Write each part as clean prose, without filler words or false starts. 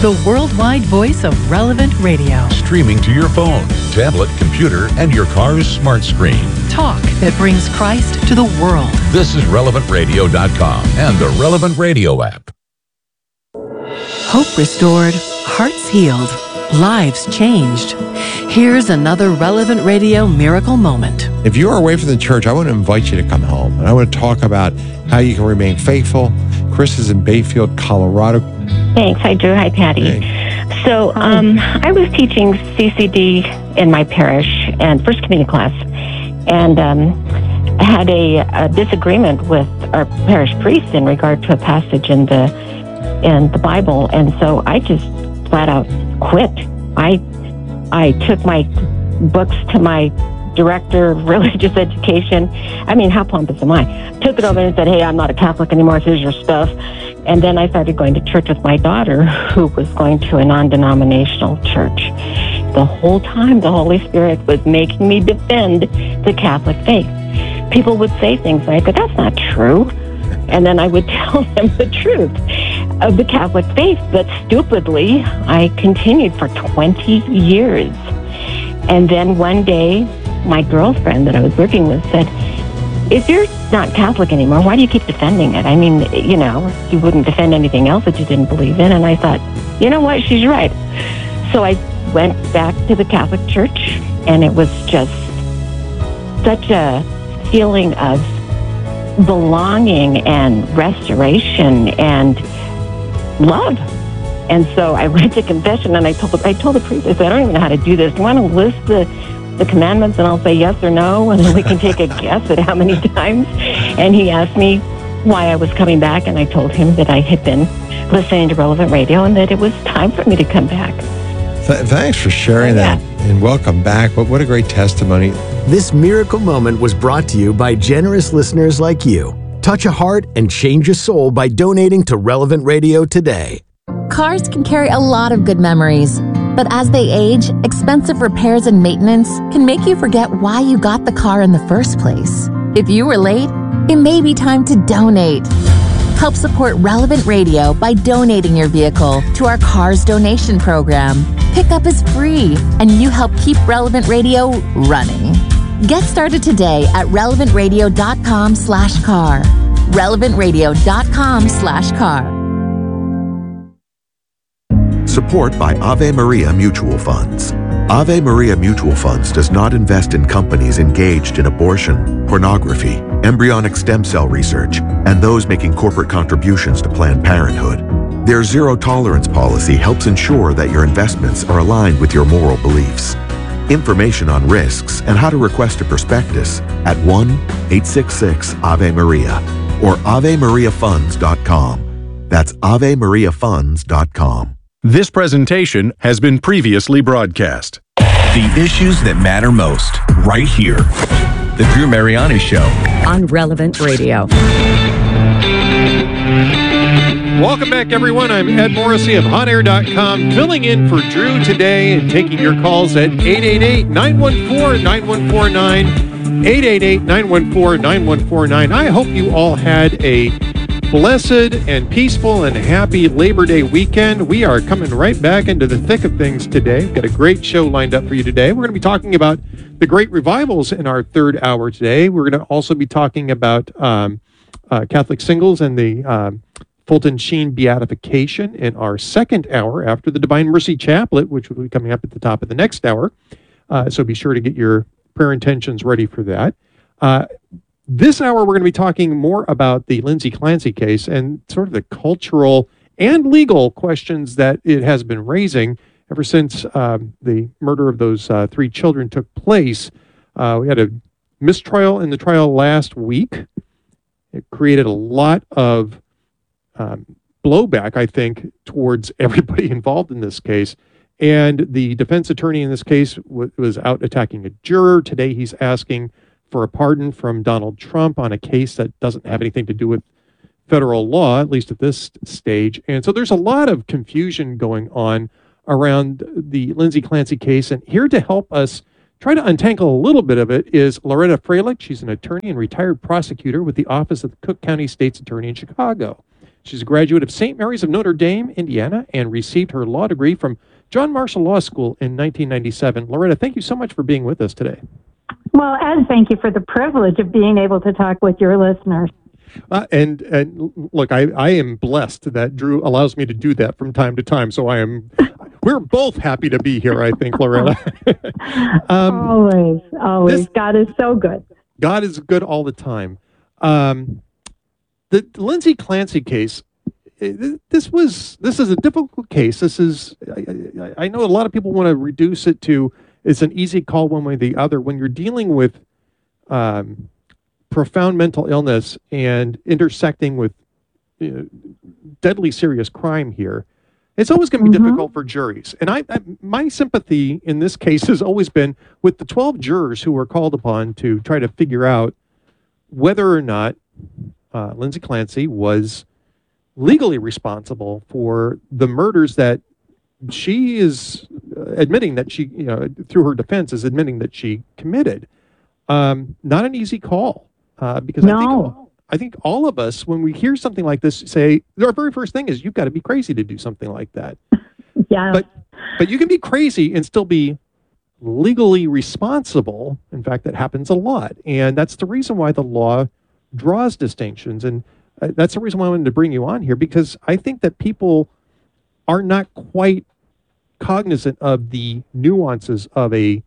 the worldwide voice of Relevant Radio. Streaming to your phone, tablet, computer, and your car's smart screen. Talk that brings Christ to the world. This is RelevantRadio.com and the Relevant Radio app. Hope restored, hearts healed, lives changed. Here's another Relevant Radio miracle moment. If you are away from the church, I want to invite you to come home. And I want to talk about how you can remain faithful. Chris is in Bayfield, Colorado. Thanks. Hi, Drew. Hi, Patty. Hey. So I was teaching CCD in my parish and First Communion class, and I had a disagreement with our parish priest in regard to a passage in the Bible, and so I just flat out quit. I took my books to my director of religious education. I mean, how pompous am I? Took it over and said, "Hey, I'm not a Catholic anymore. Here's your stuff." And then I started going to church with my daughter, who was going to a non-denominational church. The whole time, the Holy Spirit was making me defend the Catholic faith. People would say things like, "But that's not true." And then I would tell them the truth of the Catholic faith. But stupidly, I continued for 20 years. And then one day, my girlfriend that I was working with said, "If you're not Catholic anymore, why do you keep defending it? I mean, you know, you wouldn't defend anything else that you didn't believe in." And I thought, you know what, she's right. So I went back to the Catholic Church, and it was just such a feeling of belonging and restoration and love. And so I went to confession, and I told the priest, I said, "I don't even know how to do this. Do you want to list the commandments, and I'll say yes or no, and then we can take a guess at how many times?" And he asked me why I was coming back, and I told him that I had been listening to Relevant Radio and that it was time for me to come back. Thanks for sharing that, and welcome back. What a great testimony. This miracle moment was brought to you by generous listeners like you. Touch a heart and change a soul by donating to Relevant Radio today. Cars can carry a lot of good memories, but as they age, expensive repairs and maintenance can make you forget why you got the car in the first place. If you were late, it may be time to donate. Help support Relevant Radio by donating your vehicle to our Cars donation program. Pickup is free, and you help keep Relevant Radio running. Get started today at relevantradio.com/car. relevantradio.com/car. Support by Ave Maria Mutual Funds. Ave Maria Mutual Funds does not invest in companies engaged in abortion, pornography, embryonic stem cell research, and those making corporate contributions to Planned Parenthood. Their zero-tolerance policy helps ensure that your investments are aligned with your moral beliefs. Information on risks and how to request a prospectus at 1-866-AVE-MARIA or AveMariaFunds.com. That's AveMariaFunds.com. This presentation has been previously broadcast. The issues that matter most, right here. The Drew Mariani Show on Relevant Radio. Welcome back, everyone. I'm Ed Morrissey of HotAir.com, filling in for Drew today and taking your calls at 888-914-9149, 888-914-9149. I hope you all had a blessed and peaceful and happy Labor Day weekend. We are coming right back into the thick of things today. We've got a great show lined up for you today. We're going to be talking about the great revivals in our third hour today. We're going to also be talking about Catholic singles and the Fulton Sheen beatification in our second hour after the Divine Mercy Chaplet, which will be coming up at the top of the next hour. So be sure to get your prayer intentions ready for that. This hour, we're going to be talking more about the Lindsay Clancy case and sort of the cultural and legal questions that it has been raising ever since the murder of those three children took place. We had a mistrial in the trial last week. It created a lot of blowback, I think, towards everybody involved in this case. And the defense attorney in this case was out attacking a juror. Today, he's asking for a pardon from Donald Trump on a case that doesn't have anything to do with federal law, at least at this stage. And so there's a lot of confusion going on around the Lindsay Clancy case. And here to help us try to untangle a little bit of it is Loretta Freilich. She's an attorney and retired prosecutor with the Office of the Cook County State's Attorney in Chicago. She's a graduate of St. Mary's of Notre Dame, Indiana, and received her law degree from John Marshall Law School in 1997. Loretta, thank you so much for being with us today. Well, Ed, thank you for the privilege of being able to talk with your listeners. And look, I am blessed that Drew allows me to do that from time to time. So we're both happy to be here, I think, Loretta. Always. God is so good. God is good all the time. The Lindsay Clancy case, this is a difficult case. This is, I know a lot of people want to reduce it to, it's an easy call one way or the other. When you're dealing with profound mental illness and intersecting with deadly serious crime here, it's always going to be difficult for juries. And my sympathy in this case has always been with the 12 jurors who were called upon to try to figure out whether or not Lindsay Clancy was legally responsible for the murders that she is admitting that she, through her defense, is admitting that she committed. Not an easy call. Because I think all of us, when we hear something like this, say, our very first thing is, you've got to be crazy to do something like that. Yeah. But you can be crazy and still be legally responsible. In fact, that happens a lot. And that's the reason why the law draws distinctions. And that's the reason why I wanted to bring you on here, because I think that people are not quite cognizant of the nuances of a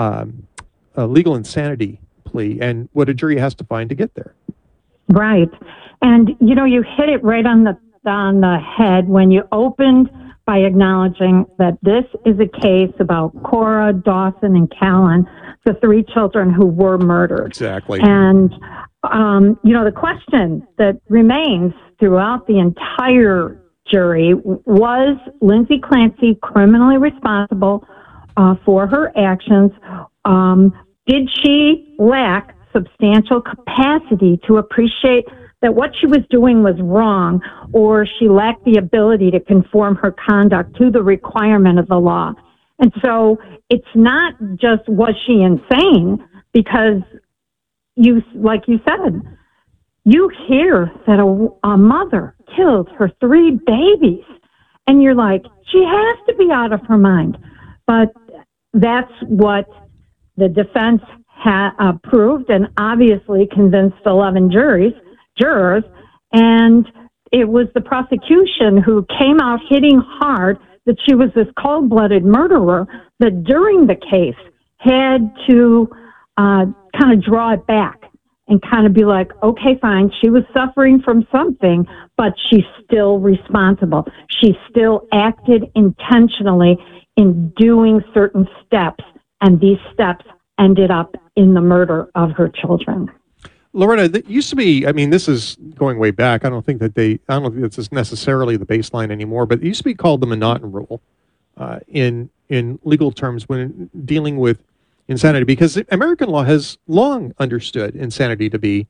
legal insanity plea and what a jury has to find to get there. Right. And, you hit it right on the head when you opened by acknowledging that this is a case about Cora, Dawson, and Callan, the three children who were murdered. Exactly. And, the question that remains throughout the entire jury, was Lindsay Clancy criminally responsible for her actions? Did she lack substantial capacity to appreciate that what she was doing was wrong, or she lacked the ability to conform her conduct to the requirement of the law? And so it's not just, was she insane? Because like you said, you hear that a mother killed her three babies, and you're like, she has to be out of her mind. But that's what the defense proved, and obviously convinced 11 jurors, and it was the prosecution who came out hitting hard that she was this cold-blooded murderer that during the case had to kind of draw it back and kind of be like, okay, fine, she was suffering from something, but she's still responsible. She still acted intentionally in doing certain steps, and these steps ended up in the murder of her children. Loretta, that used to be, this is going way back. I don't think this is necessarily the baseline anymore, but it used to be called the M'Naughton Rule in legal terms when dealing with insanity, because American law has long understood insanity to be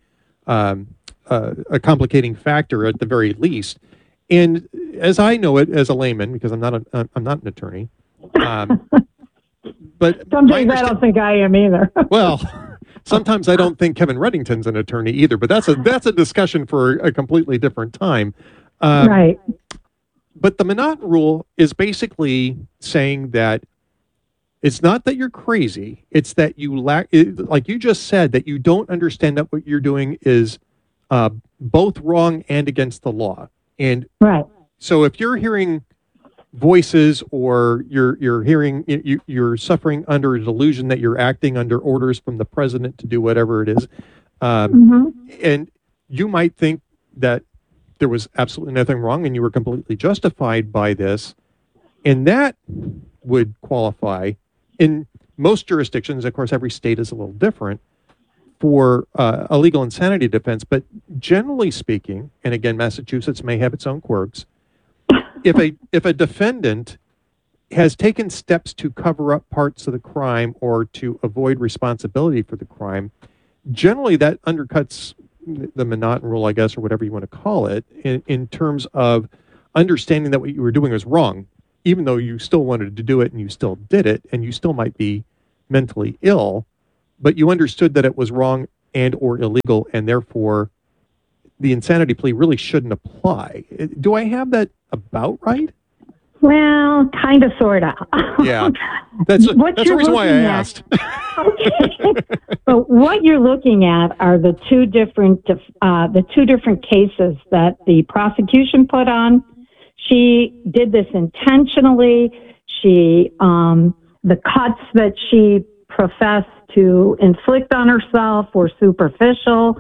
a complicating factor at the very least. And as I know it as a layman, because I'm not an attorney, but some days I don't think I am either. Well, sometimes I don't think Kevin Reddington's an attorney either, but that's a discussion for a completely different time. Right. But the M'Naughton Rule is basically saying that it's not that you're crazy, it's that you lack, like you just said, that you don't understand that what you're doing is both wrong and against the law. And right. So if you're hearing voices, or you're suffering under a delusion that you're acting under orders from the president to do whatever it is, and you might think that there was absolutely nothing wrong and you were completely justified by this, and that would qualify in most jurisdictions. Of course, every state is a little different for a legal insanity defense, but generally speaking, and again, Massachusetts may have its own quirks, if a defendant has taken steps to cover up parts of the crime or to avoid responsibility for the crime, generally that undercuts the M'Naughton Rule, I guess, or whatever you want to call it, in terms of understanding that what you were doing was wrong, even though you still wanted to do it and you still did it, and you still might be mentally ill, but you understood that it was wrong and or illegal, and therefore the insanity plea really shouldn't apply. Do I have that about right? Well, kind of, sort of. Yeah, that's the reason why I asked. Okay, but what you're looking at are the two different cases that the prosecution put on. She did this intentionally. The cuts that she professed to inflict on herself were superficial.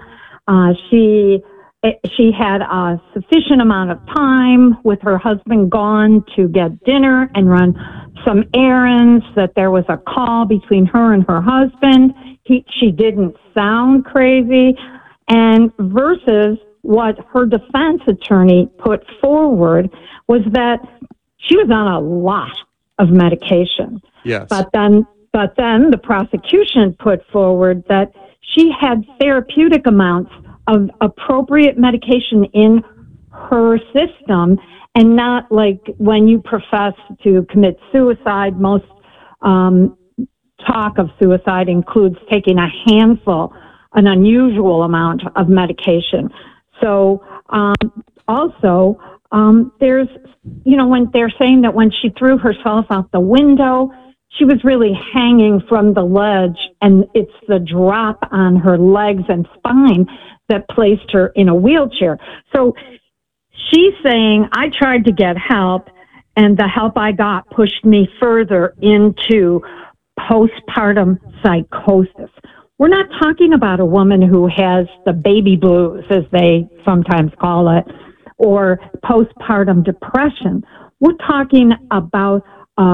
She had a sufficient amount of time with her husband gone to get dinner and run some errands, that there was a call between her and her husband. She didn't sound crazy. And versus what her defense attorney put forward was that she was on a lot of medication. Yes. But then the prosecution put forward that she had therapeutic amounts of appropriate medication in her system, and not like when you profess to commit suicide. Most talk of suicide includes taking a handful, an unusual amount of medication. So there's, when they're saying that when she threw herself out the window, she was really hanging from the ledge, and it's the drop on her legs and spine that placed her in a wheelchair. So she's saying, I tried to get help, and the help I got pushed me further into postpartum psychosis. We're not talking about a woman who has the baby blues, as they sometimes call it, or postpartum depression. We're talking about,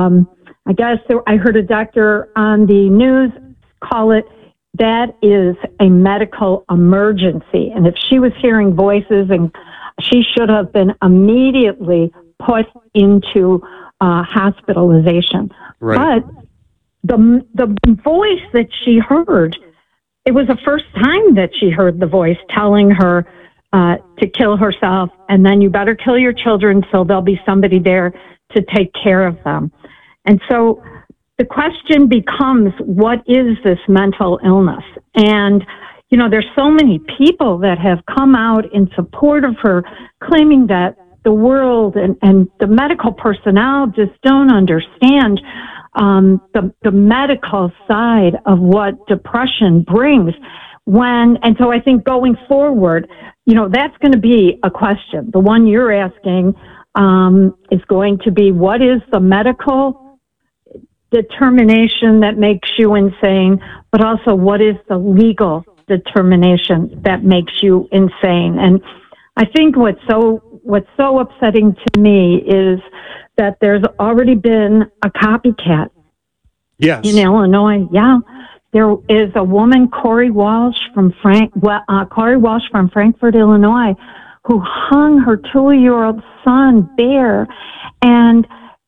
I heard a doctor on the news call it, that is a medical emergency. And if she was hearing voices, and she should have been immediately put into hospitalization. Right. But the voice that she heard, it was the first time that she heard the voice telling her to kill herself, and then you better kill your children so there'll be somebody there to take care of them. And so the question becomes, what is this mental illness? And, there's so many people that have come out in support of her, claiming that the world and the medical personnel just don't understand the medical side of what depression brings. And so I think going forward, that's going to be a question. The one you're asking is going to be, what is the medical determination that makes you insane, but also what is the legal determination that makes you insane? And I think what's so upsetting to me is that there's already been a copycat. Yes. In Illinois. Yeah. There is a woman, Corey Walsh from Frankfort, Illinois, who hung her 2-year-old son bare. And,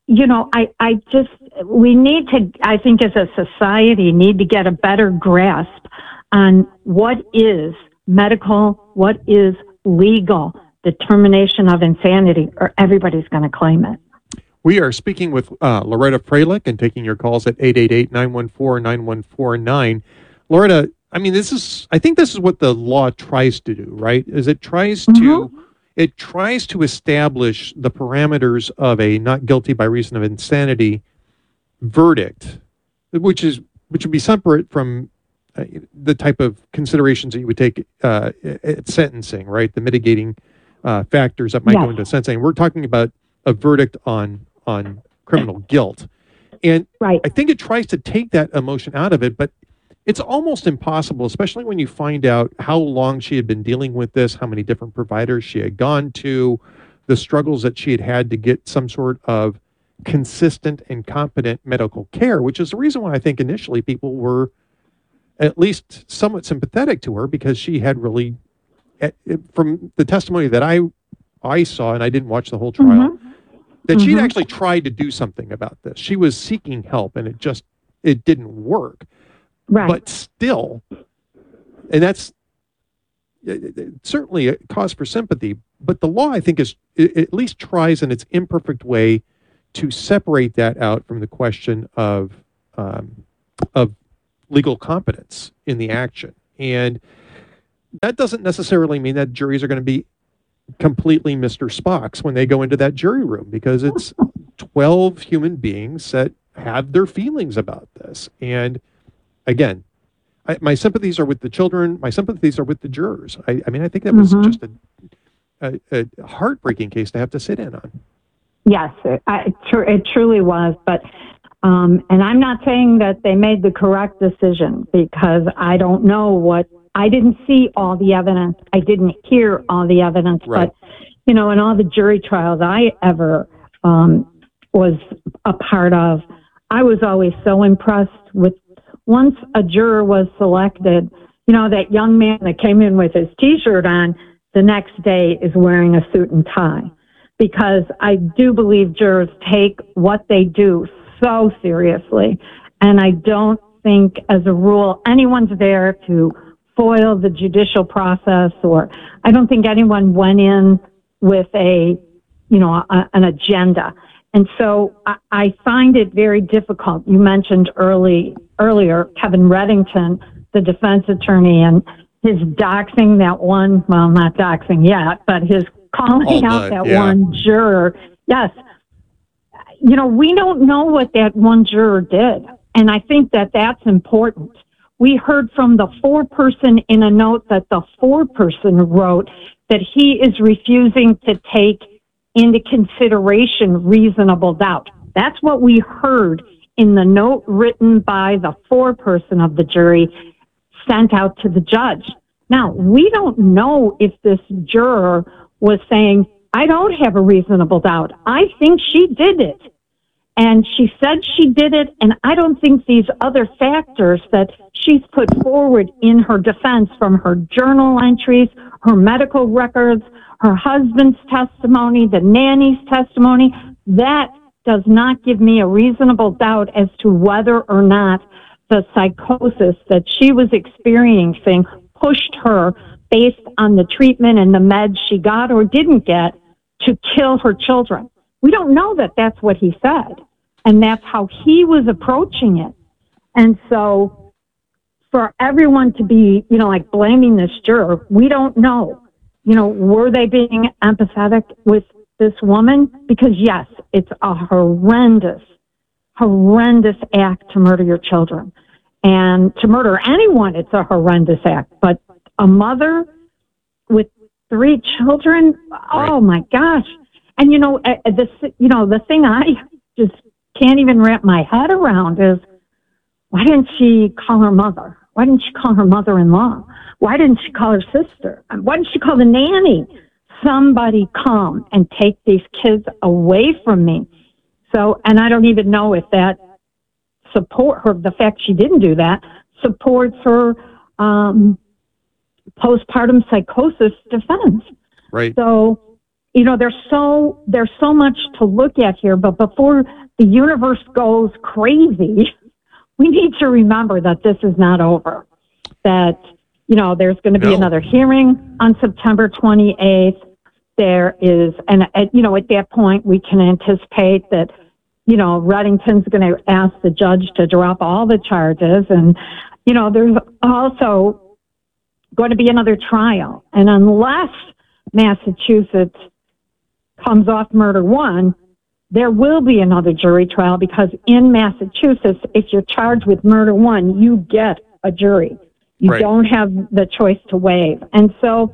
we need to, I think as a society, need to get a better grasp on what is medical, what is legal determination of insanity, or everybody's going to claim it. We are speaking with Loretta Freilich and taking your calls at 888-914-9149. Loretta, I think this is what the law tries to do, right? Is it tries to establish the parameters of a not guilty by reason of insanity verdict, which would be separate from the type of considerations that you would take at sentencing, right? The mitigating factors that might go into sentencing. We're talking about a verdict on criminal guilt. And I think it tries to take that emotion out of it, but it's almost impossible, especially when you find out how long she had been dealing with this, how many different providers she had gone to, the struggles that she had had to get some sort of consistent and competent medical care, which is the reason why I think initially people were at least somewhat sympathetic to her, because she had really, from the testimony that I saw, and I didn't watch the whole trial, that she'd actually tried to do something about this. She was seeking help, and it didn't work. Right. But still, and that's certainly a cause for sympathy, but the law, I think, it at least tries in its imperfect way to separate that out from the question of legal competence in the action. And that doesn't necessarily mean that juries are going to be completely Mr. Spocks when they go into that jury room, because it's 12 human beings that have their feelings about this. And again, my sympathies are with the children. My sympathies are with the jurors. I mean, I think that was just a heartbreaking case to have to sit in on. Yes, it truly was. But and I'm not saying that they made the correct decision, because I don't know I didn't see all the evidence. I didn't hear all the evidence. Right. But, in all the jury trials I ever was a part of, I was always so impressed with, once a juror was selected, that young man that came in with his T-shirt on, the next day is wearing a suit and tie. Because I do believe jurors take what they do so seriously. And I don't think, as a rule, anyone's there to foil the judicial process, or I don't think anyone went in with an agenda. And so I find it very difficult. You mentioned earlier Kevin Reddington, the defense attorney, and his doxing that one, well, not doxing yet, but his calling out that one juror. Yes. We don't know what that one juror did. And I think that that's important. We heard from the foreperson in a note that the foreperson wrote that he is refusing to take into consideration reasonable doubt. That's what we heard in the note written by the foreperson of the jury sent out to the judge. Now, we don't know if this juror was saying, I don't have a reasonable doubt. I think she did it. And she said she did it, and I don't think these other factors that she's put forward in her defense, from her journal entries, her medical records, her husband's testimony, the nanny's testimony, that does not give me a reasonable doubt as to whether or not the psychosis that she was experiencing pushed her, based on the treatment and the meds she got or didn't get, to kill her children. We don't know that that's what he said. And that's how he was approaching it. And so for everyone to be, blaming this juror, we don't know. Were they being empathetic with this woman? Because yes, it's a horrendous act to murder your children. And to murder anyone, it's a horrendous act. But a mother with 3 children, oh my gosh. And the thing I just can't even wrap my head around is, why didn't she call her mother? Why didn't she call her mother-in-law? Why didn't she call her sister? Why didn't she call the nanny? Somebody come and take these kids away from me. So, and I don't even know if that support her, the fact she didn't do that, supports her postpartum psychosis defense. Right. So, there's so much to look at here, but before the universe goes crazy, we need to remember that this is not over. That, there's going to be another hearing on September 28th. There is, and at that point, we can anticipate that, Reddington's going to ask the judge to drop all the charges. And, there's also going to be another trial. And unless Massachusetts comes off murder one, there will be another jury trial, because in Massachusetts, if you're charged with murder one, you get a jury. You don't have the choice to waive. And so,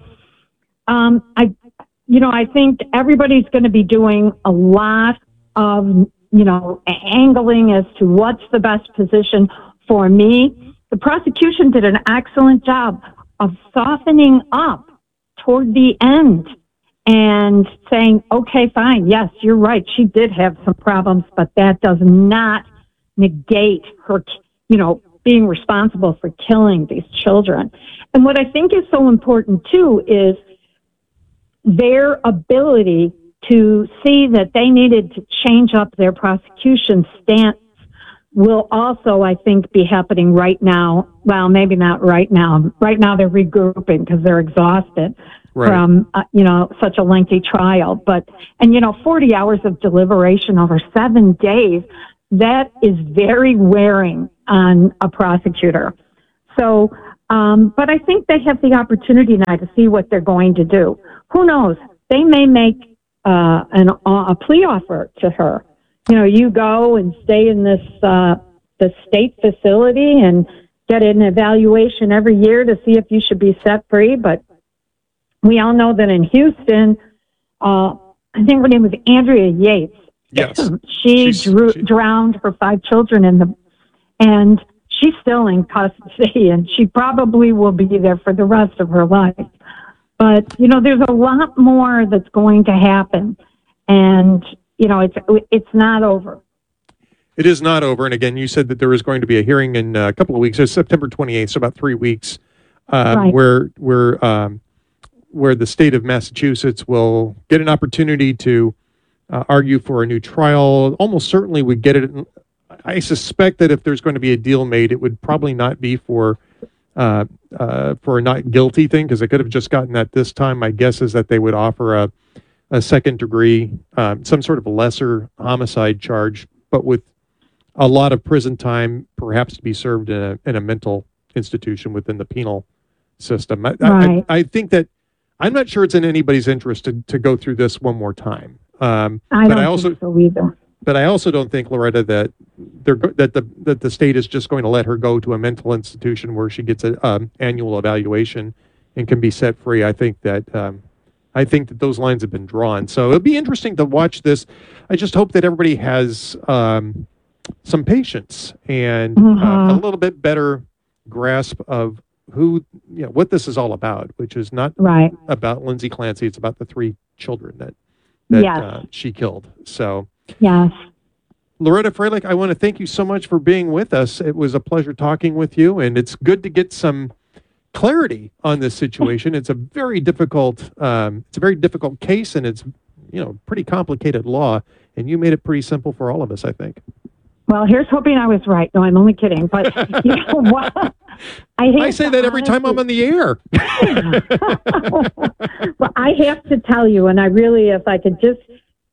I think everybody's going to be doing a lot of, angling as to what's the best position for me. The prosecution did an excellent job of softening up toward the end and saying, okay, fine, yes, you're right, she did have some problems, but that does not negate her, being responsible for killing these children. And what I think is so important, too, is their ability to see that they needed to change up their prosecution stance will also, I think, be happening right now. Well, maybe not right now. Right now they're regrouping because they're exhausted from, such a lengthy trial. But, 40 hours of deliberation over 7 days, that is very wearing on a prosecutor. So But I think they have the opportunity now to see what they're going to do. Who knows? They may make a plea offer to her. You know, you go and stay in this the state facility and get an evaluation every year to see if you should be set free. But we all know that in Houston, I think her name was Andrea Yates. Yes. She drowned her 5 children and she's still in custody, and she probably will be there for the rest of her life. But, you know, there's a lot more that's going to happen, and, you know, it's not over. It is not over. And again, you said that there was going to be a hearing in a couple of weeks. It's September 28th, so about 3 weeks, right. where the state of Massachusetts will get an opportunity to argue for a new trial. Almost certainly would get it. I suspect that if there's going to be a deal made, it would probably not be for a not guilty thing, because they could have just gotten that this time. My guess is that they would offer a second degree, some sort of a lesser homicide charge, but with a lot of prison time, perhaps to be served in a mental institution within the penal system. Right. I think that I'm not sure it's in anybody's interest to go through this one more time. I don't think so either. But I also don't think, Loretta, that the state is just going to let her go to a mental institution where she gets an annual evaluation and can be set free. I think that those lines have been drawn. So it'll be interesting to watch this. I just hope that everybody has some patience and a little bit better grasp of what this is all about, which is not about Lindsay Clancy. It's about the 3 children that she killed. So. Yes. Loretta Fralick, I want to thank you so much for being with us. It was a pleasure talking with you, and it's good to get some clarity on this situation. It's a very difficult case, and it's pretty complicated law, and you made it pretty simple for all of us, I think. Well, here's hoping I was right. No, I'm only kidding. But you know what? I say that every time I'm on the air. Well, I have to tell you, and I really, if I could just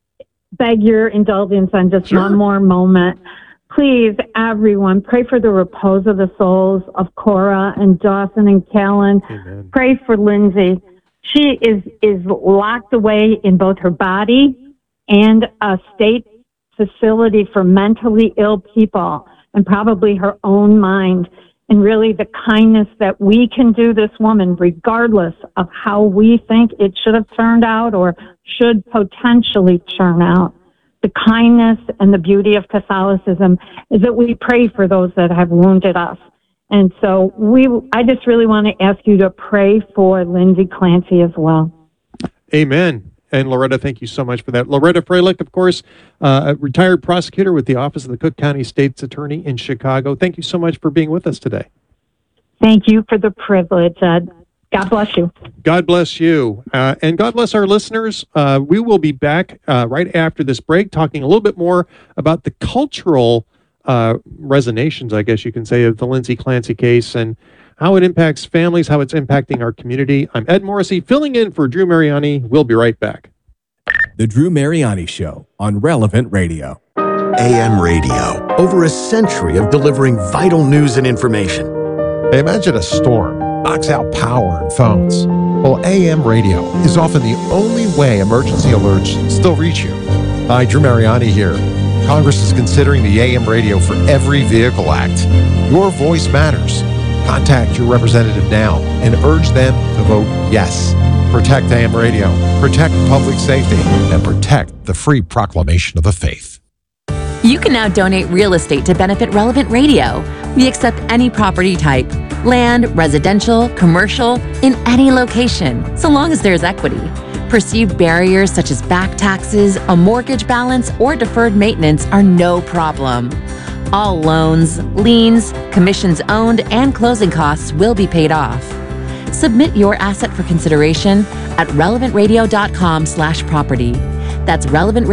beg your indulgence on just one more moment. Please, everyone, pray for the repose of the souls of Cora and Dawson and Callan. Amen. Pray for Lindsay. She is locked away in both her body and a state facility for mentally ill people, and probably her own mind. And really the kindness that we can do this woman, regardless of how we think it should have turned out or should potentially turn out. The kindness and the beauty of Catholicism is that we pray for those that have wounded us. And so I just really want to ask you to pray for Lindsay Clancy as well. Amen. And Loretta, thank you so much for that. Loretta Fralick, of course, a retired prosecutor with the Office of the Cook County State's Attorney in Chicago. Thank you so much for being with us today. Thank you for the privilege. God bless you. God bless you. And God bless our listeners. We will be back right after this break talking a little bit more about the cultural resonations, I guess you can say, of the Lindsay Clancy case and how it impacts families, how it's impacting our community. I'm Ed Morrissey, filling in for Drew Mariani. We'll be right back. The Drew Mariani Show on Relevant Radio. AM radio. Over a century of delivering vital news and information. Imagine a storm knocks out power and phones. Well, AM radio is often the only way emergency alerts still reach you. Hi, Drew Mariani here. Congress is considering the AM radio for Every Vehicle Act. Your voice matters. Contact your representative now and urge them to vote yes. Protect AM radio, protect public safety, and protect the free proclamation of the faith. You can now donate real estate to benefit Relevant Radio. We accept any property type, land, residential, commercial, in any location, so long as there's equity. Perceived barriers such as back taxes, a mortgage balance, or deferred maintenance are no problem. All loans, liens, commissions owned, and closing costs will be paid off. Submit your asset for consideration at relevantradio.com/property. That's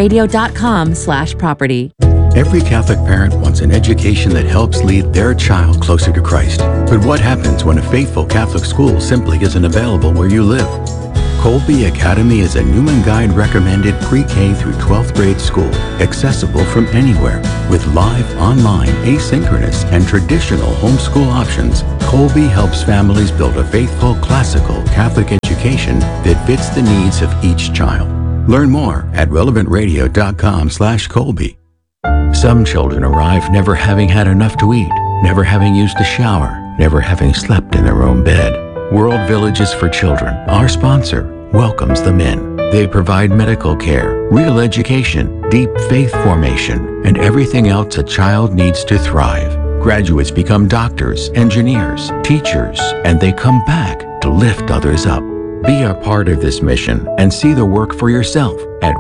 relevantradio.com/property. Every Catholic parent wants an education that helps lead their child closer to Christ. But what happens when a faithful Catholic school simply isn't available where you live? Colby Academy is a Newman Guide recommended pre-K through 12th grade school, accessible from anywhere. With live, online, asynchronous, and traditional homeschool options, Colby helps families build a faithful, classical Catholic education that fits the needs of each child. Learn more at relevantradio.com/Colby. Some children arrive never having had enough to eat, never having used a shower, never having slept in their own bed. World Villages for Children, our sponsor, welcomes them in. They provide medical care, real education, deep faith formation, and everything else a child needs to thrive. Graduates become doctors, engineers, teachers, and they come back to lift others up. Be a part of this mission and see the work for yourself at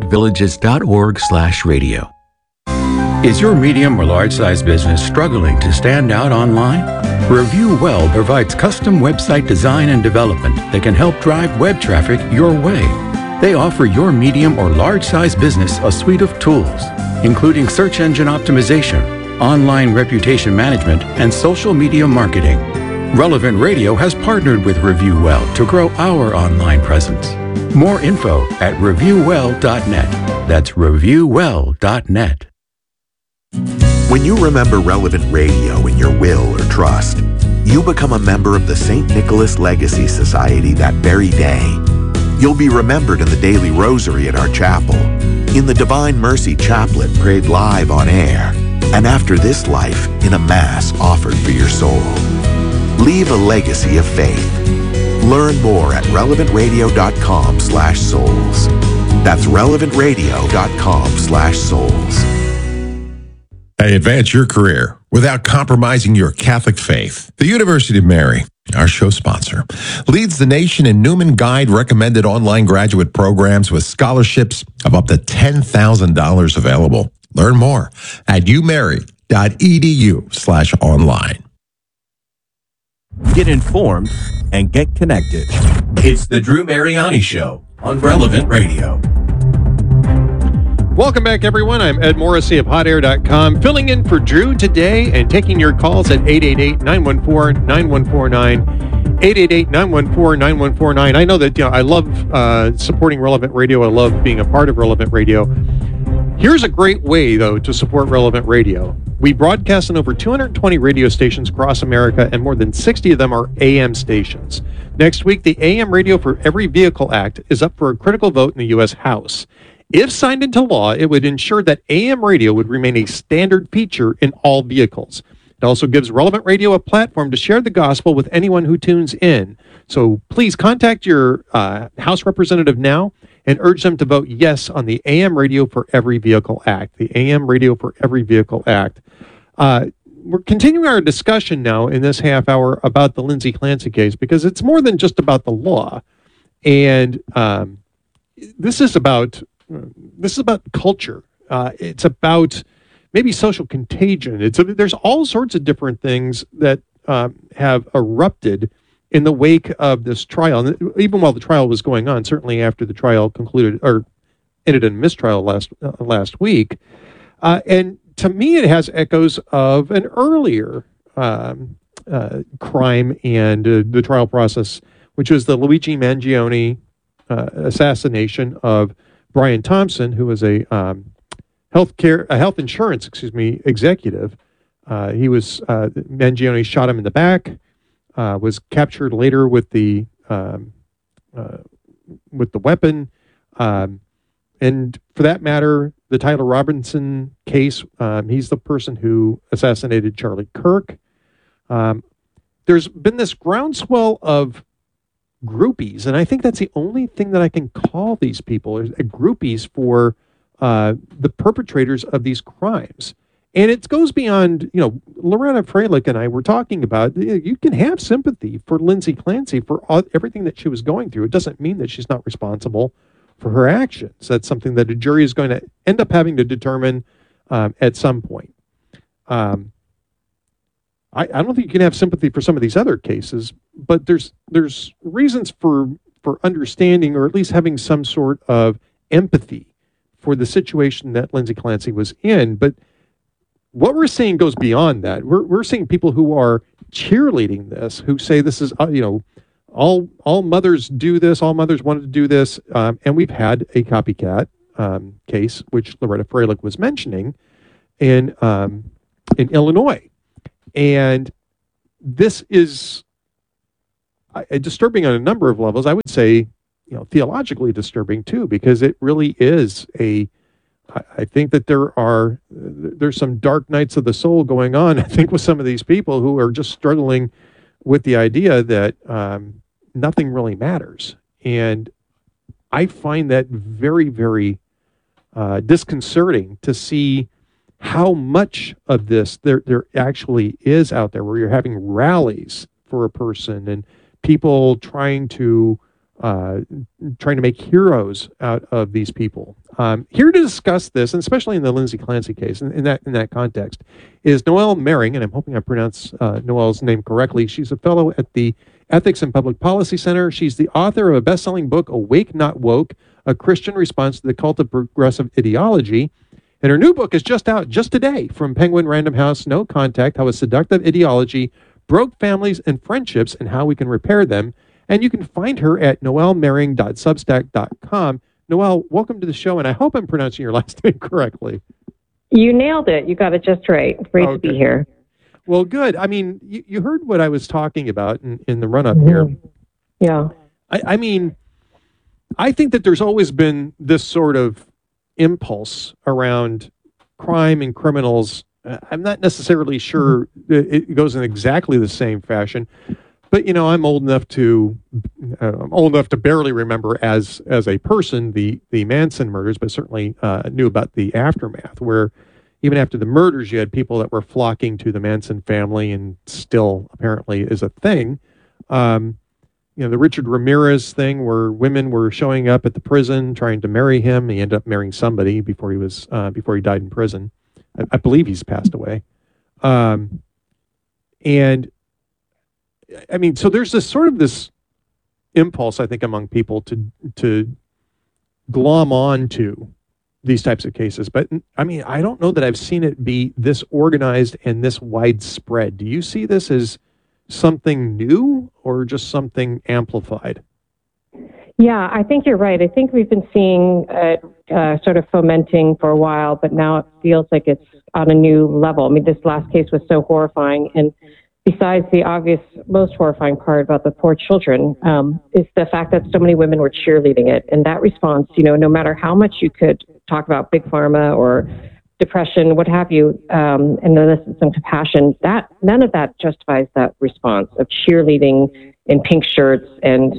worldvillages.org/radio. Is your medium or large size business struggling to stand out online? Review Well provides custom website design and development that can help drive web traffic your way. They offer your medium or large size business a suite of tools, including search engine optimization, online reputation management, and social media marketing. Relevant Radio has partnered with Review Well to grow our online presence. More info at reviewwell.net. That's reviewwell.net. When you remember Relevant Radio in your will or trust, you become a member of the St. Nicholas Legacy Society that very day. You'll be remembered in the daily rosary at our chapel, in the Divine Mercy Chaplet prayed live on air, and after this life in a Mass offered for your soul. Leave a legacy of faith. Learn more at relevantradio.com/souls. That's relevantradio.com/souls. Hey, advance your career without compromising your Catholic faith. The University of Mary, our show sponsor, leads the nation in Newman Guide recommended online graduate programs with scholarships of up to $10,000 available. Learn more at umary.edu/online. Get informed and get connected. It's the Drew Mariani Show on Relevant Radio. Welcome back, everyone. I'm Ed Morrissey of HotAir.com, filling in for Drew today and taking your calls at 888-914-9149, 888-914-9149. I know that I love supporting Relevant Radio. I love being a part of Relevant Radio. Here's a great way, though, to support Relevant Radio. We broadcast on over 220 radio stations across America, and more than 60 of them are AM stations. Next week, the AM Radio for Every Vehicle Act is up for a critical vote in the U.S. House. If signed into law, it would ensure that AM radio would remain a standard feature in all vehicles. It also gives Relevant Radio a platform to share the gospel with anyone who tunes in. So please contact your House representative now and urge them to vote yes on the AM Radio for Every Vehicle Act. The AM Radio for Every Vehicle Act. We're continuing our discussion now in this half hour about the Lindsay Clancy case, because it's more than just about the law. And this is about culture. It's about maybe social contagion. There's all sorts of different things that have erupted in the wake of this trial. And even while the trial was going on, certainly after the trial concluded or ended in mistrial last week. And to me, it has echoes of an earlier crime and the trial process, which was the Luigi Mangione assassination of Brian Thompson, who was a health insurance executive. He was Mangione shot him in the back, was captured later with the weapon, and for that matter, the Tyler Robinson case. He's the person who assassinated Charlie Kirk. There's been this groundswell of groupies, and I think that's the only thing that I can call these people, is groupies for the perpetrators of these crimes. And it goes beyond, Loretta Freilich and I were talking about, you can have sympathy for Lindsay Clancy for everything that she was going through. It doesn't mean that she's not responsible for her actions. That's something that a jury is going to end up having to determine at some point. I don't think you can have sympathy for some of these other cases, but there's reasons for understanding, or at least having some sort of empathy for the situation that Lindsay Clancy was in. But what we're seeing goes beyond that. We're seeing people who are cheerleading this, who say this is all mothers do this. All mothers wanted to do this, and we've had a copycat case, which Loretta Freilich was mentioning, in Illinois, and this is disturbing on a number of levels. I would say, theologically disturbing too, because it really is I think that there's some dark nights of the soul going on, I think, with some of these people who are just struggling with the idea that nothing really matters. And I find that very, very disconcerting to see how much of this there actually is out there, where you're having rallies for a person and people trying to make heroes out of these people. Here to discuss this, and especially in the Lindsay Clancy case, in that context, is Noelle Mering, and I'm hoping I pronounce Noelle's name correctly. She's a fellow at the Ethics and Public Policy Center. She's the author of a best-selling book, Awake Not Woke, A Christian Response to the Cult of Progressive Ideology. And her new book is just out just today from Penguin Random House, No Contact, How a Seductive Ideology Broke Families and Friendships and How We Can Repair Them. And you can find her at noellemering.substack.com. Noelle, welcome to the show, and I hope I'm pronouncing your last name correctly. You nailed it. You got it just right. Great to be here. Well, good. I mean, you heard what I was talking about in the run-up here. Yeah. I mean, I think that there's always been this sort of impulse around crime and criminals. I'm not necessarily sure it goes in exactly the same fashion, but I'm old enough to barely remember as a person the Manson murders, but certainly knew about the aftermath, where even after the murders, you had people that were flocking to the Manson family, and still apparently is a thing. The Richard Ramirez thing, where women were showing up at the prison trying to marry him. He ended up marrying somebody before he died in prison. I believe he's passed away. And I mean, so there's this impulse, I think, among people to glom on to these types of cases. But I mean, I don't know that I've seen it be this organized and this widespread. Do you see this as something new or just something amplified? Yeah, I think you're right. I think we've been seeing sort of fomenting for a while, but now it feels like it's on a new level. I mean, this last case was so horrifying. And besides the obvious, most horrifying part about the poor children, is the fact that so many women were cheerleading it. And that response, no matter how much you could talk about big pharma or depression, what have you, and elicit some compassion, that none of that justifies that response of cheerleading in pink shirts and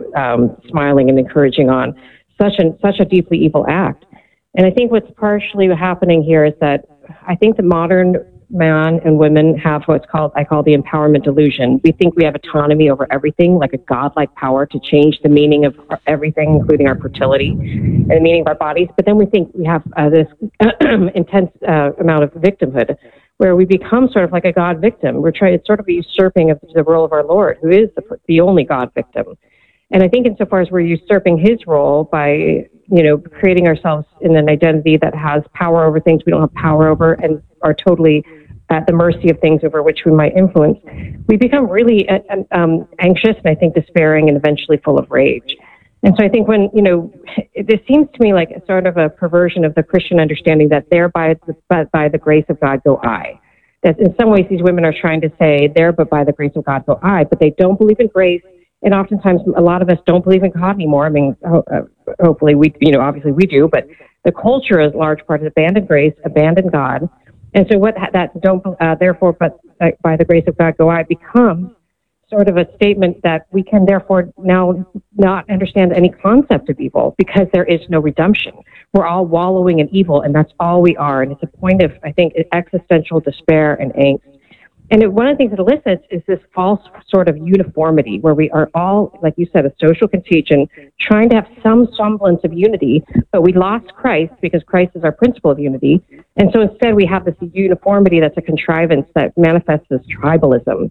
smiling and encouraging on such a deeply evil act. And I think what's partially happening here is that I think the modern man and women have what's called, I call the empowerment delusion. We think we have autonomy over everything, like a godlike power to change the meaning of everything, including our fertility and the meaning of our bodies. But then we think we have this intense amount of victimhood, where we become sort of like a God victim. It's sort of a usurping of the role of our Lord, who is the only God victim. And I think insofar as we're usurping his role by, creating ourselves in an identity that has power over things we don't have power over and are totally at the mercy of things over which we might influence, we become really anxious and I think despairing and eventually full of rage. And so I think when, this seems to me like a sort of a perversion of the Christian understanding that there by the grace of God go I. That in some ways these women are trying to say there but by the grace of God go I, but they don't believe in grace. And oftentimes a lot of us don't believe in God anymore. I mean, hopefully we, obviously we do, but the culture is large part is abandon grace, abandon God. And so what that don't, therefore, but by the grace of God go I becomes sort of a statement that we can therefore now not understand any concept of evil because there is no redemption. We're all wallowing in evil and that's all we are. And it's a point of, I think, existential despair and angst. And one of the things it elicits is this false sort of uniformity where we are all, like you said, a social contagion, trying to have some semblance of unity, but we lost Christ because Christ is our principle of unity. And so instead we have this uniformity that's a contrivance that manifests as tribalism.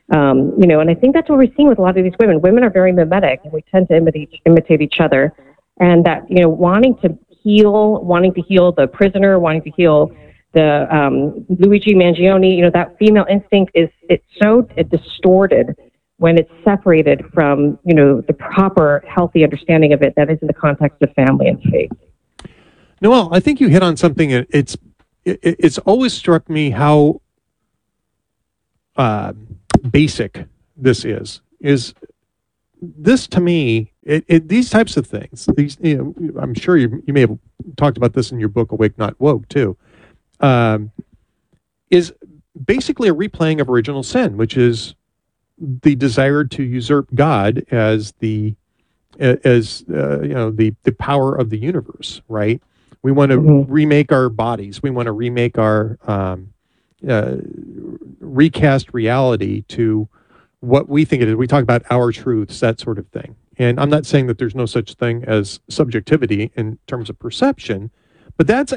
And I think that's what we're seeing with a lot of these women. Women are very mimetic and we tend to imitate each other. And that, wanting to heal the prisoner, wanting to heal the Luigi Mangione, that female instinct it's so distorted when it's separated from, the proper healthy understanding of it that is in the context of family and faith. Noelle, I think you hit on something. It's always struck me how basic this is this to me. These types of things. I'm sure you may have talked about this in your book, Awake Not Woke, too. Is basically a replaying of original sin, which is the desire to usurp God as the power of the universe, right? We want to remake our bodies. We want to remake our recast reality to what we think it is. We talk about our truths, that sort of thing. And I'm not saying that there's no such thing as subjectivity in terms of perception, but that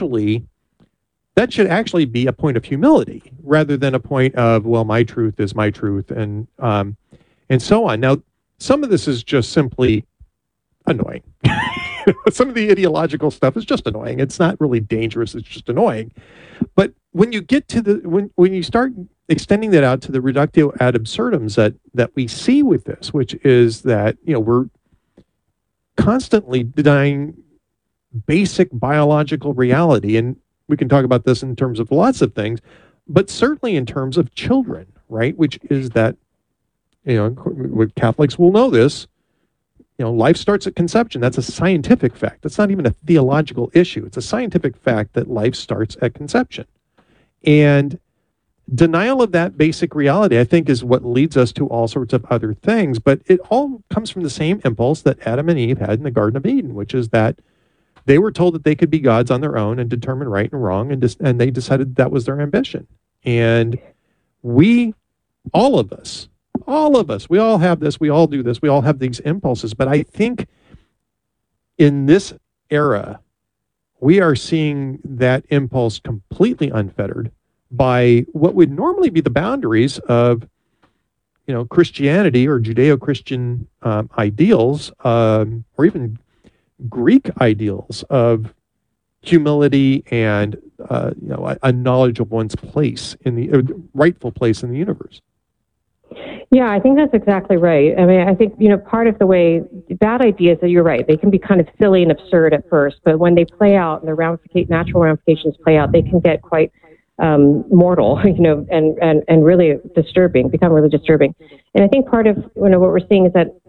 should actually be a point of humility rather than a point of, well, my truth is my truth, and so on. Now, some of this is just simply annoying. Some of the ideological stuff is just annoying. It's not really dangerous. It's just annoying. But when you get to when you start extending that out to the reductio ad absurdums that we see with this, which is that, we're constantly denying basic biological reality. And we can talk about this in terms of lots of things, but certainly in terms of children, right? Which is that, Catholics will know this, life starts at conception. That's a scientific fact. That's not even a theological issue. It's a scientific fact that life starts at conception. And denial of that basic reality, I think, is what leads us to all sorts of other things. But it all comes from the same impulse that Adam and Eve had in the Garden of Eden, which is that they were told that they could be gods on their own and determine right and wrong, and they decided that was their ambition. And all of us, we all have this, we all do this, we all have these impulses. But I think in this era, we are seeing that impulse completely unfettered by what would normally be the boundaries of, Christianity or Judeo-Christian ideals, or even Greek ideals of humility and a knowledge of one's place in the rightful place in the universe. Yeah, I think that's exactly right. I mean, I think, part of the way bad ideas, you're right, they can be kind of silly and absurd at first, but when they play out and the natural ramifications play out, they can get quite mortal, and really disturbing, become really disturbing. And I think part of, what we're seeing is that,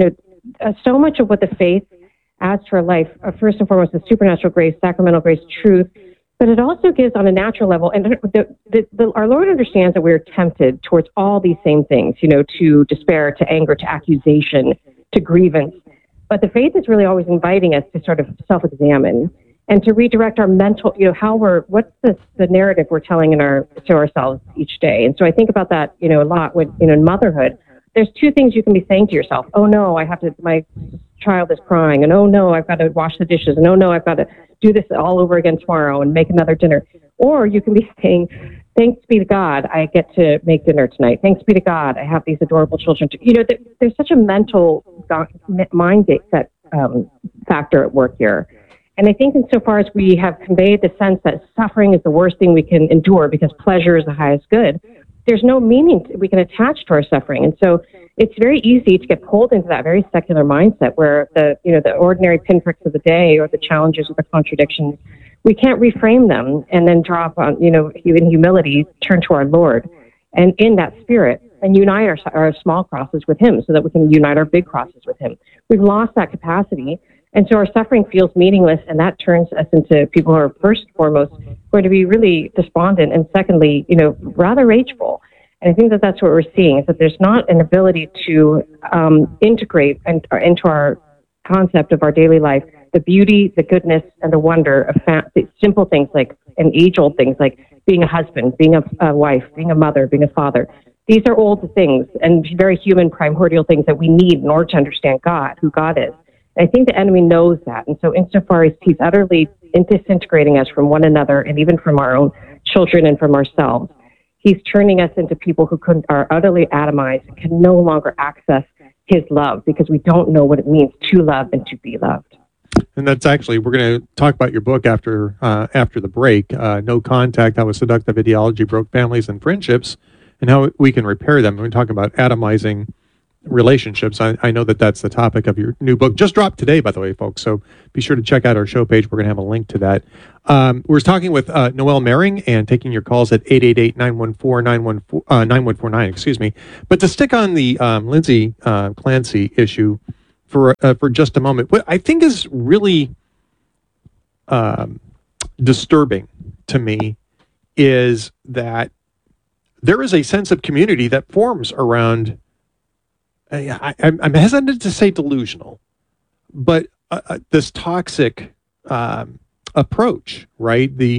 so much of what the faith adds to our life, first and foremost, is supernatural grace, sacramental grace, truth, but it also gives on a natural level. And our Lord understands that we're tempted towards all these same things, to despair, to anger, to accusation, to grievance. But the faith is really always inviting us to sort of self-examine and to redirect our mental, what's the narrative we're telling to ourselves each day. And so I think about that, a lot with, in motherhood. There's two things you can be saying to yourself. Oh no, my child is crying, and oh no, I've got to wash the dishes, and oh no, I've got to do this all over again tomorrow and make another dinner. Or you can be saying, thanks be to God, I get to make dinner tonight. Thanks be to God, I have these adorable children. There's such a mental mindset factor at work here. And I think insofar as we have conveyed the sense that suffering is the worst thing we can endure because pleasure is the highest good, there's no meaning we can attach to our suffering. And so it's very easy to get pulled into that very secular mindset where the ordinary pinpricks of the day or the challenges or the contradictions, we can't reframe them and then drop on, in humility, turn to our Lord and in that spirit and unite our small crosses with Him so that we can unite our big crosses with Him. We've lost that capacity. And so our suffering feels meaningless, and that turns us into people who are first and foremost going to be really despondent, and secondly, rather rageful. And I think that that's what we're seeing, is that there's not an ability to integrate into our concept of our daily life the beauty, the goodness, and the wonder of simple things and age-old things like being a husband, being a wife, being a mother, being a father. These are old things and very human, primordial things that we need in order to understand God, who God is. I think the enemy knows that. And so insofar as he's utterly disintegrating us from one another and even from our own children and from ourselves, he's turning us into people who are utterly atomized and can no longer access his love because we don't know what it means to love and to be loved. And that's actually, we're going to talk about your book after the break, No Contact, How a Seductive Ideology Broke Families and Friendships and how we can repair them. We're talking about atomizing relationships. I know that that's the topic of your new book. Just dropped today, by the way, folks. So be sure to check out our show page. We're going to have a link to that. We're talking with Noelle Mering and taking your calls at 888-914-9149, excuse me. But to stick on the Lindsay Clancy issue for just a moment, what I think is really disturbing to me is that there is a sense of community that forms around, I'm hesitant to say delusional, but this toxic approach, right? The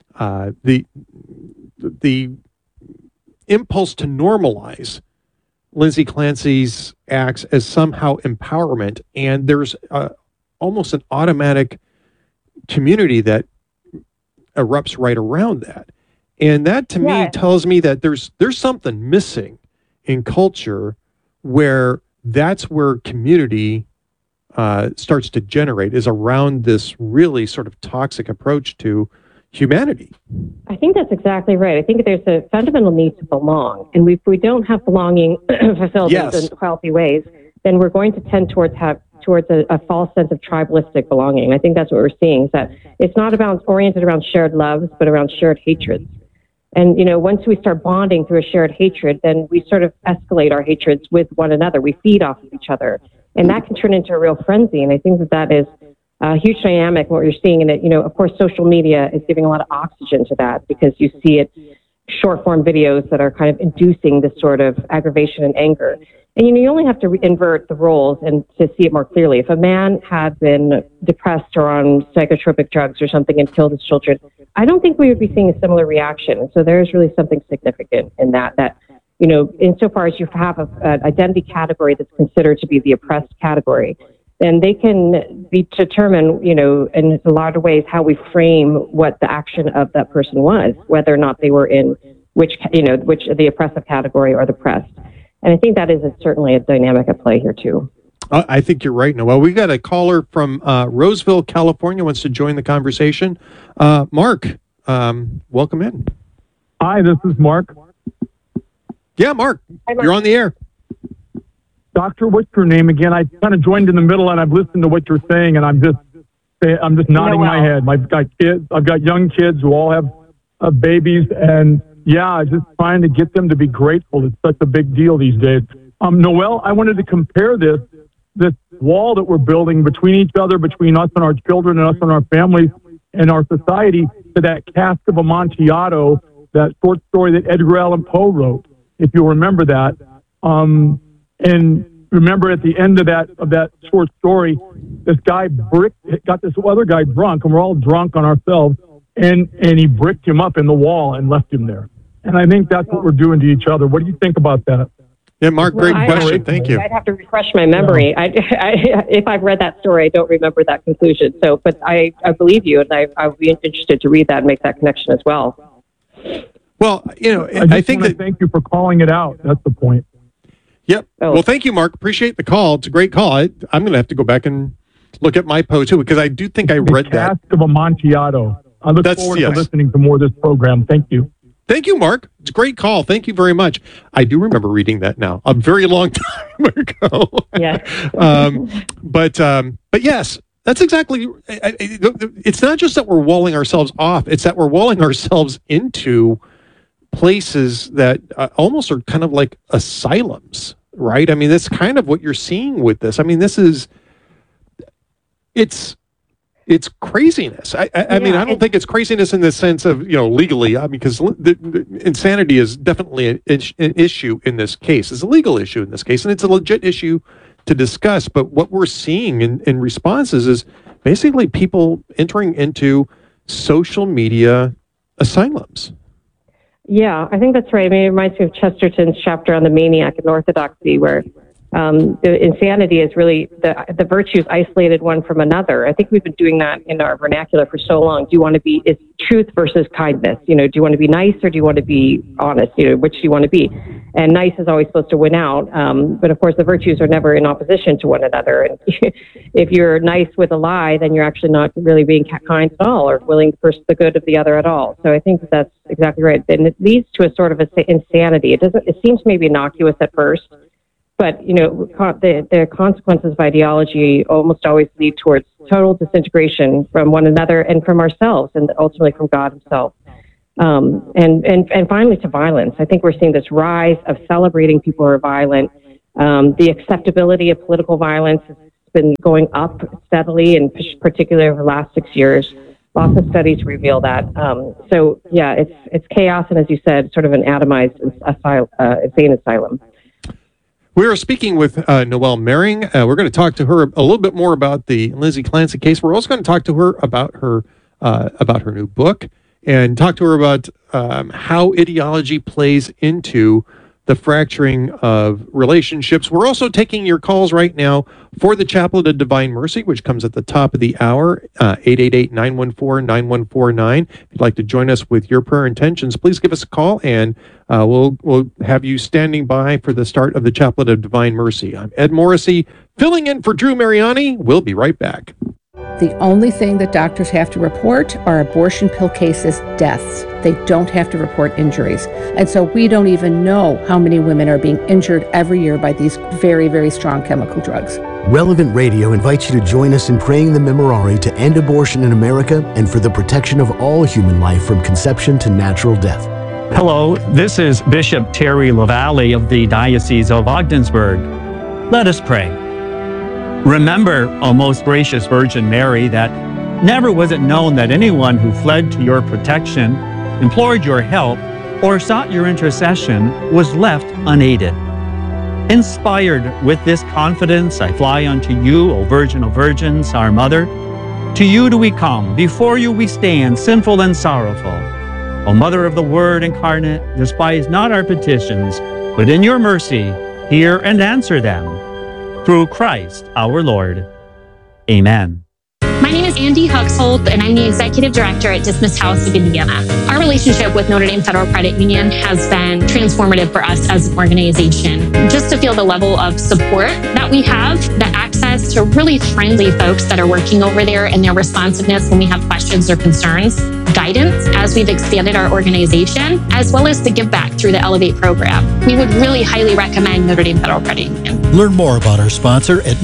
impulse to normalize Lindsay Clancy's acts as somehow empowerment, and there's almost an automatic community that erupts right around that. And that to me tells me that there's something missing in culture where that's where community starts to generate, is around this really sort of toxic approach to humanity. I think that's exactly right. I think there's a fundamental need to belong. And if we don't have belonging fulfilled in healthy ways, then we're going to tend towards a false sense of tribalistic belonging. I think that's what we're seeing, is that it's not oriented around shared loves, but around shared hatreds. And, once we start bonding through a shared hatred, then we sort of escalate our hatreds with one another. We feed off of each other. And that can turn into a real frenzy. And I think that is a huge dynamic, what you're seeing in it. Of course, social media is giving a lot of oxygen to that, because you see it, short form videos that are kind of inducing this sort of aggravation and anger. And, you only have to invert the roles and to see it more clearly. If a man had been depressed or on psychotropic drugs or something and killed his children, I don't think we would be seeing a similar reaction. And so there's really something significant in that, insofar as you have an identity category that's considered to be the oppressed category, then they can be determined, in a lot of ways, how we frame what the action of that person was, whether or not they were in which the oppressive category or the oppressed. And I think that is certainly a dynamic at play here, too. I think you're right, Noelle. We got a caller from Roseville, California, wants to join the conversation. Mark, welcome in. Hi, this is Mark. Yeah, Mark. Hi, Mark. You're on the air. Doctor, what's your name again? I kind of joined in the middle, and I've listened to what you're saying, and I'm just nodding my head. I've got kids. I've got young kids who all have babies, and just trying to get them to be grateful. It's such a big deal these days. Noelle, I wanted to compare this wall that we're building between each other, between us and our children and us and our families and our society, to that Cask of Amontillado, that short story that Edgar Allan Poe wrote, if you'll remember that. And remember at the end of that short story, this guy got this other guy drunk, and we're all drunk on ourselves, and he bricked him up in the wall and left him there. And I think that's what we're doing to each other. What do you think about that? Yeah, Mark, great question. Thank you. I'd have to refresh my memory. If I've read that story, I don't remember that conclusion. So, but I believe you, and I would be interested to read that and make that connection as well. Well, I think that. Thank you for calling it out. That's the point. Yep. Oh. Well, thank you, Mark. Appreciate the call. It's a great call. I'm going to have to go back and look at my Poe too, because I do think I read that. Cask of Amontillado. I look forward to listening to more of this program. Thank you. Thank you, Mark. It's a great call. Thank you very much. I do remember reading that now, a very long time ago. Yeah. But yes, that's exactly. It's not just that we're walling ourselves off; it's that we're walling ourselves into places that almost are kind of like asylums, right? I mean, that's kind of what you're seeing with this. I mean, it's craziness. I mean, I don't think it's craziness in the sense of, legally, because the insanity is definitely an issue in this case. It's a legal issue in this case, and it's a legit issue to discuss. But what we're seeing in responses is basically people entering into social media asylums. Yeah, I think that's right. I mean, it reminds me of Chesterton's chapter on the maniac in orthodoxy, where the insanity is really the virtues isolated one from another. I think we've been doing that in our vernacular for so long. Do you want to be, it's truth versus kindness. Do you want to be nice or do you want to be honest? Which do you want to be? And nice is always supposed to win out. But of course, the virtues are never in opposition to one another. And if you're nice with a lie, then you're actually not really being kind at all or willing to pursue the good of the other at all. So I think that's exactly right. And it leads to a sort of insanity. It seems maybe innocuous at first, but the consequences of ideology almost always lead towards total disintegration from one another and from ourselves, and ultimately from God Himself. And finally to violence. I think we're seeing this rise of celebrating people who are violent. The acceptability of political violence has been going up steadily, and particularly over the last 6 years. Lots of studies reveal that. So yeah, it's chaos, and as you said, sort of an atomized insane asylum. We are speaking with Noelle Mering. We're going to talk to her a little bit more about the Lindsay Clancy case. We're also going to talk to her about her new book, and talk to her about how ideology plays into the fracturing of relationships. We're also taking your calls right now for the Chaplet of Divine Mercy, which comes at the top of the hour, 888-914-9149. If you'd like to join us with your prayer intentions, please give us a call, and we'll have you standing by for the start of the Chaplet of Divine Mercy. I'm Ed Morrissey, filling in for Drew Mariani. We'll be right back. The only thing that doctors have to report are abortion pill cases, deaths. They don't have to report injuries. And so we don't even know how many women are being injured every year by these very, very strong chemical drugs. Relevant Radio invites you to join us in praying the Memorare to end abortion in America and for the protection of all human life from conception to natural death. Hello, this is Bishop Terry LaValle of the Diocese of Ogdensburg. Let us pray. Remember, O most gracious Virgin Mary, that never was it known that anyone who fled to your protection, implored your help, or sought your intercession was left unaided. Inspired with this confidence, I fly unto you, O Virgin of Virgins, our Mother. To you do we come, before you we stand, sinful and sorrowful. O Mother of the Word incarnate, despise not our petitions, but in your mercy hear and answer them. Through Christ our Lord. Amen. My name is Andy Huxholt, and I'm the Executive Director at Dismiss House of Indiana. Our relationship with Notre Dame Federal Credit Union has been transformative for us as an organization. Just to feel the level of support that we have, the access to really friendly folks that are working over there, and their responsiveness when we have questions or concerns, guidance as we've expanded our organization, as well as the give back through the Elevate program. We would really highly recommend Notre Dame Federal Credit Union. Learn more about our sponsor at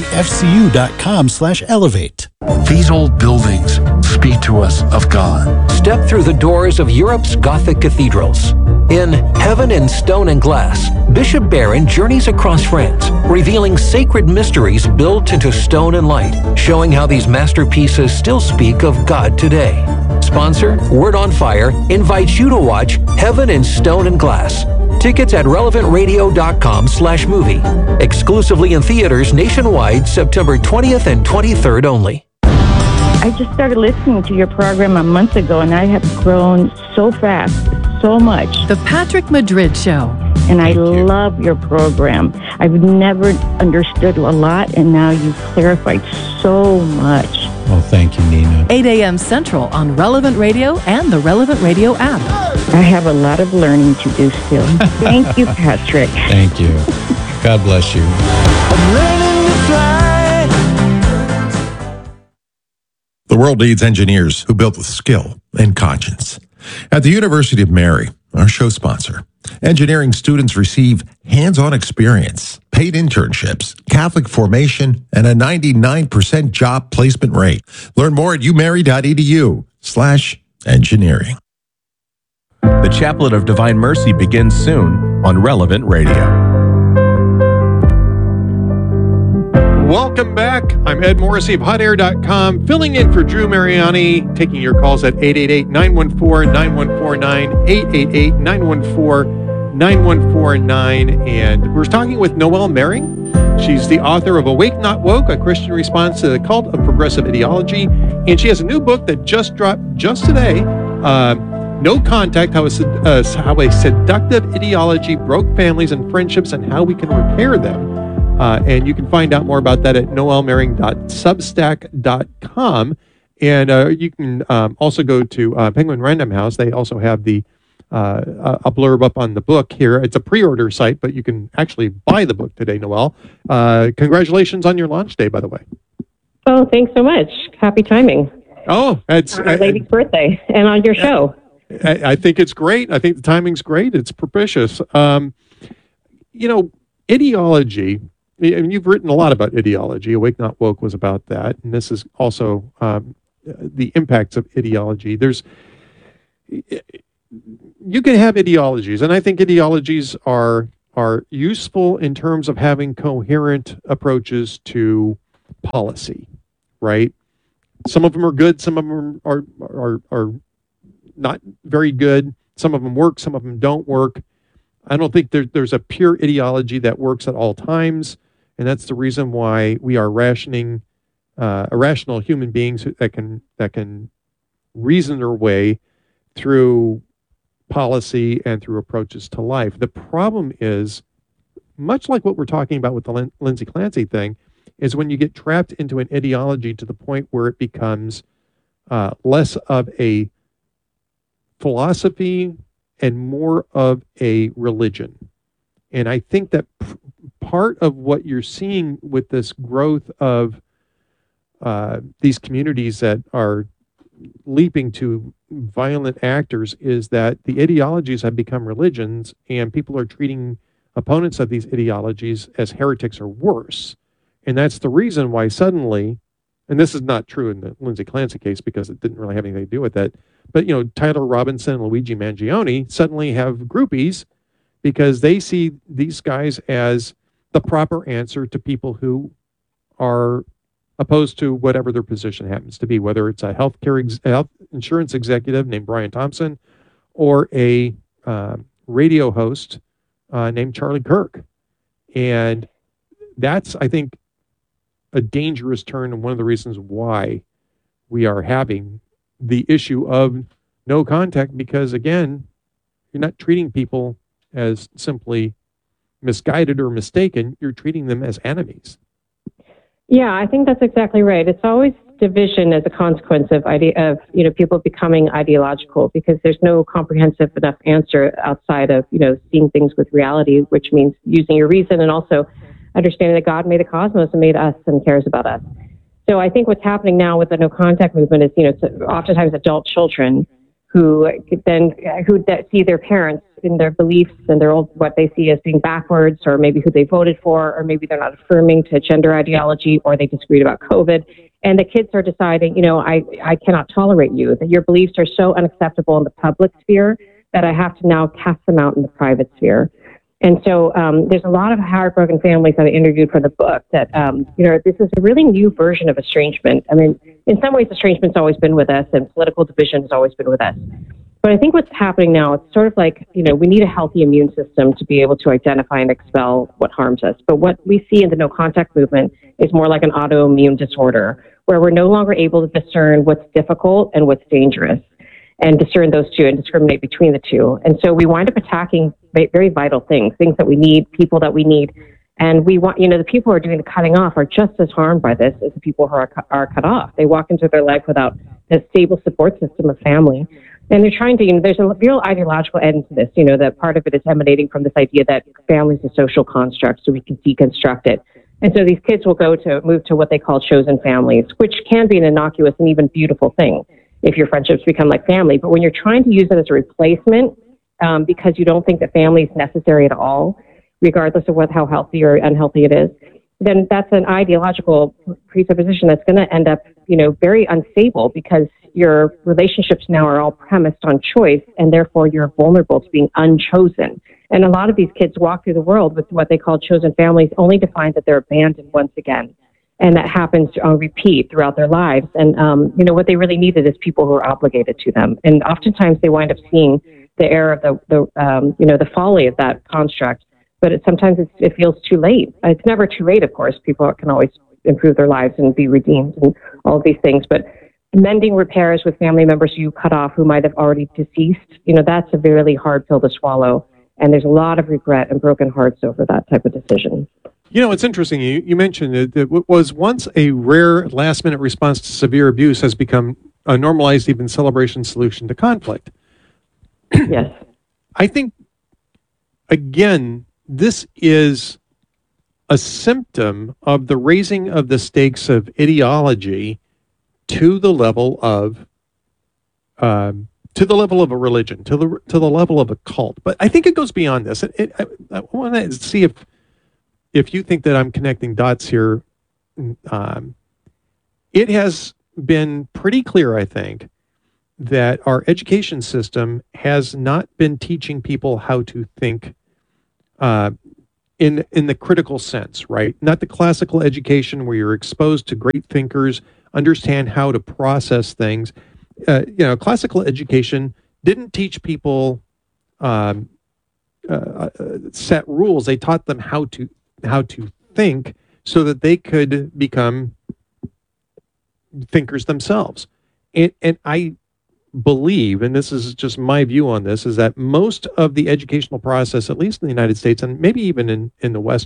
NotreDameFCU.com/elevate. These old buildings speak to us of God. Step through the doors of Europe's Gothic cathedrals. In Heaven in Stone and Glass, Bishop Barron journeys across France, revealing sacred mysteries built into stone and light, showing how these masterpieces still speak of God today. Sponsor, Word on Fire, invites you to watch Heaven in Stone and Glass. Tickets at relevantradio.com/movie. Exclusively in theaters nationwide, September 20th and 23rd only. I just started listening to your program a month ago, and I have grown so fast, so much. The Patrick Madrid Show. And I love your program. I've never understood a lot, and now you've clarified so much. Well, thank you, Nina. 8 a.m. Central on Relevant Radio and the Relevant Radio app. I have a lot of learning to do still. Thank you, Patrick. Thank you. God bless you. I'm learning to fly. The world needs engineers who build with skill and conscience. At the University of Mary, our show sponsor, engineering students receive hands-on experience, paid internships, Catholic formation, and a 99% job placement rate. Learn more at umary.edu/engineering. The Chaplet of Divine Mercy begins soon on Relevant Radio. Welcome back. I'm Ed Morrissey of HotAir.com, filling in for Drew Mariani, taking your calls at 888-914-9149, 888-914-9149. And we're talking with Noelle Mering. She's the author of Awake Not Woke, a Christian response to the cult of progressive ideology. And she has a new book that just dropped just today, No Contact, how a seductive ideology broke families and friendships and how we can repair them. And you can find out more about that at noellemering.substack.com. And you can also go to Penguin Random House. They also have the a blurb up on the book here. It's a pre-order site, but you can actually buy the book today, Noelle. Congratulations on your launch day, by the way. Oh, thanks so much. Happy timing. Oh, it's on our lady's birthday and on your show. I think it's great. I think the timing's great. It's propitious. Ideology, and you've written a lot about ideology. Awake Not Woke was about that. And this is also the impacts of ideology. You can have ideologies, and I think ideologies are useful in terms of having coherent approaches to policy, right? Some of them are good, some of them are not very good. Some of them work, some of them don't work. I don't think there's a pure ideology that works at all times, and that's the reason why we are irrational human beings that can reason their way through policy and through approaches to life. The problem is, much like what we're talking about with the Lindsay Clancy thing, is when you get trapped into an ideology to the point where it becomes less of a philosophy and more of a religion. And I think that part of what you're seeing with this growth of these communities that are leaping to violent actors is that the ideologies have become religions, and people are treating opponents of these ideologies as heretics or worse. And that's the reason why suddenly, and this is not true in the Lindsay Clancy case because it didn't really have anything to do with it, but Tyler Robinson and Luigi Mangione suddenly have groupies because they see these guys as the proper answer to people who are opposed to whatever their position happens to be, whether it's a health insurance executive named Brian Thompson or a radio host named Charlie Kirk. And that's, I think, a dangerous turn, and one of the reasons why we are having the issue of no contact, because again, you're not treating people as simply misguided or mistaken, you're treating them as enemies. Yeah, I think that's exactly right. It's always division as a consequence of people becoming ideological, because there's no comprehensive enough answer outside of seeing things with reality, which means using your reason and also understanding that God made the cosmos and made us and cares about us. So I think what's happening now with the no contact movement is, it's oftentimes adult children who see their parents in their beliefs and what they see as being backwards, or maybe who they voted for, or maybe they're not affirming to gender ideology, or they disagreed about COVID. And the kids are deciding, I cannot tolerate you, that your beliefs are so unacceptable in the public sphere that I have to now cast them out in the private sphere. And so there's a lot of heartbroken families that I interviewed for the book that, this is a really new version of estrangement. I mean, in some ways, estrangement's always been with us, and political division has always been with us. But I think what's happening now, it's sort of like, we need a healthy immune system to be able to identify and expel what harms us. But what we see in the no contact movement is more like an autoimmune disorder, where we're no longer able to discern what's difficult and what's dangerous, and discern those two and discriminate between the two. And so we wind up attacking very vital things that we need, people that we need. And we want, the people who are doing the cutting off are just as harmed by this as the people who are cut off. They walk into their life without a stable support system of family. And they're trying to, there's a real ideological end to this, that part of it is emanating from this idea that family is a social construct, so we can deconstruct it. And so these kids will move to what they call chosen families, which can be an innocuous and even beautiful thing if your friendships become like family. But when you're trying to use it as a replacement, because you don't think that family is necessary at all, regardless of how healthy or unhealthy it is, then that's an ideological presupposition that's going to end up, very unstable, because your relationships now are all premised on choice, and therefore you're vulnerable to being unchosen. And a lot of these kids walk through the world with what they call chosen families, only to find that they're abandoned once again. And that happens on repeat throughout their lives. And, what they really needed is people who are obligated to them. And oftentimes they wind up seeing the error of the folly of that construct. But sometimes it feels too late. It's never too late, of course. People can always improve their lives and be redeemed and all of these things. But mending repairs with family members you cut off who might have already deceased, that's a really hard pill to swallow. And there's a lot of regret and broken hearts over that type of decision. It's interesting. You mentioned that what was once a rare last-minute response to severe abuse has become a normalized, even celebration solution to conflict. Yes. I think, again, this is a symptom of the raising of the stakes of ideology to the level of a religion, to the level of a cult. But I think it goes beyond this. I want to see if you think that I'm connecting dots here. It has been pretty clear, I think, that our education system has not been teaching people how to think in the critical sense, right? Not the classical education where you're exposed to great thinkers, understand how to process things. Classical education didn't teach people set rules. They taught them how to think so that they could become thinkers themselves. And I believe, and this is just my view on this, is that most of the educational process, at least in the United States and maybe even in the West,